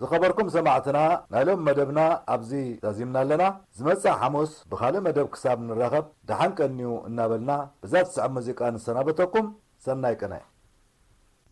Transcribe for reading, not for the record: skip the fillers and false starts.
ዝኸበርኩም ሰማዕትና ናይሎም መደብና ኣብዚ ተዚምና ኣለና ዝመጽእ ሐሙስ ብኻልእ መደብ ክሳብ ንረኸብ ደሓን ቀኒዩ እናበልና ብዛት ሰዓት ሙዚቃ ንሰናበተኩም ሰናይ ቀናይ